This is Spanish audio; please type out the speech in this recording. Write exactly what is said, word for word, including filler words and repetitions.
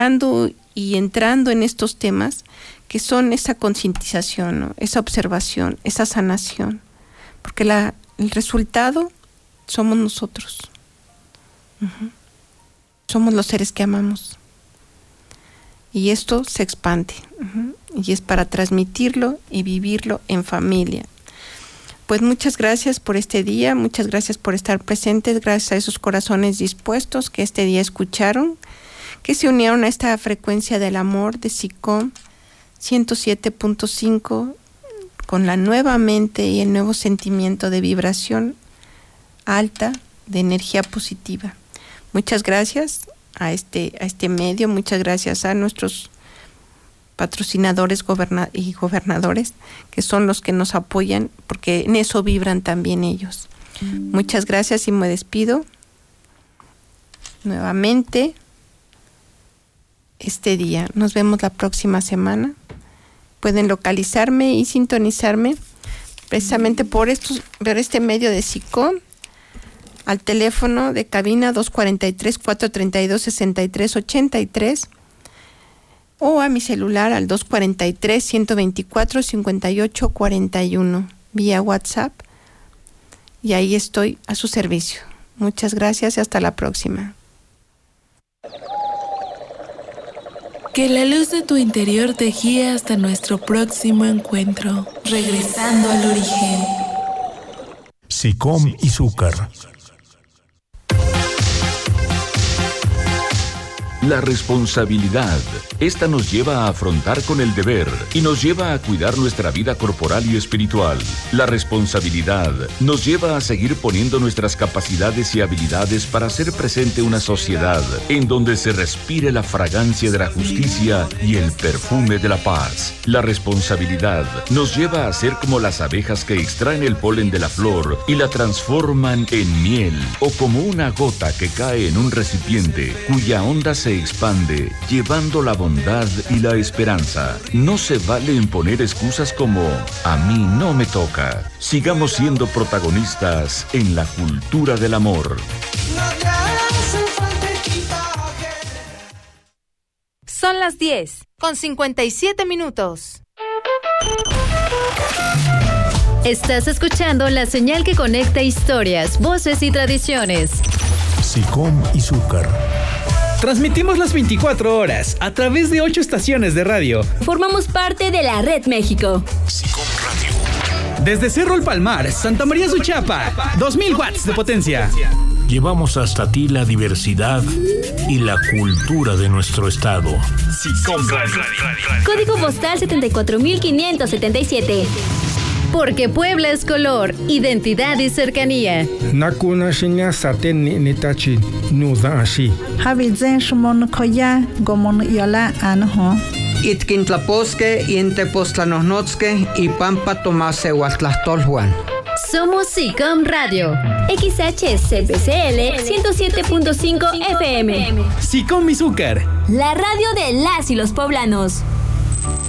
y entrando en estos temas que son esa concientización, ¿no? Esa observación, esa sanación, porque la, el resultado somos nosotros. Uh-huh. Somos los seres que amamos. Y esto se expande. Uh-huh. Y es para transmitirlo y vivirlo en familia. Pues muchas gracias por este día, muchas gracias por estar presentes, gracias a esos corazones dispuestos que este día escucharon, que se unieron a esta frecuencia del amor de SICOM ciento siete punto cinco con la nueva mente y el nuevo sentimiento de vibración alta, de energía positiva. Muchas gracias a este, a este medio, muchas gracias a nuestros patrocinadores goberna- y gobernadores, que son los que nos apoyan, porque en eso vibran también ellos. Mm. Muchas gracias y me despido nuevamente este día. Nos vemos la próxima semana. Pueden localizarme y sintonizarme precisamente por, estos, por este medio de SICOM al teléfono de cabina dos cuatro tres, cuatro tres dos, seis tres ocho tres o a mi celular al dos cuatro tres, uno dos cuatro, cinco ocho cuatro uno vía WhatsApp, y ahí estoy a su servicio. Muchas gracias y hasta la próxima. Que la luz de tu interior te guíe hasta nuestro próximo encuentro, regresando al origen. SICOM y Zúcar. La responsabilidad. Esta nos lleva a afrontar con el deber y nos lleva a cuidar nuestra vida corporal y espiritual. La responsabilidad nos lleva a seguir poniendo nuestras capacidades y habilidades para hacer presente una sociedad en donde se respire la fragancia de la justicia y el perfume de la paz. La responsabilidad nos lleva a ser como las abejas que extraen el polen de la flor y la transforman en miel, o como una gota que cae en un recipiente cuya onda se expande, llevando la bondad y la esperanza. No se vale imponer excusas como "a mí no me toca". Sigamos siendo protagonistas en la cultura del amor. Son las diez, con cincuenta y siete minutos. Estás escuchando la señal que conecta historias, voces y tradiciones. SICOM y Zúcar. Transmitimos las veinticuatro horas a través de ocho estaciones de radio. Formamos parte de la Red México. SICOM Radio. Desde Cerro El Palmar, Santa María Suchapa, dos mil watts de potencia. Llevamos hasta ti la diversidad y la cultura de nuestro estado. SICOM Radio. Código postal setenta y cuatro mil quinientos setenta y siete. Porque Puebla es color, identidad y cercanía. Nakuna shinya saten ni nitachi nuda ashi. Habizen shmon koya gomon yola anho. Itkintlaposque intepostlanosnotske y pampa tomase huatlastolhuan. Somos SICOM Radio. X H C P C L ciento siete punto cinco F M. SICOM y Zúcar. La radio de las y los poblanos.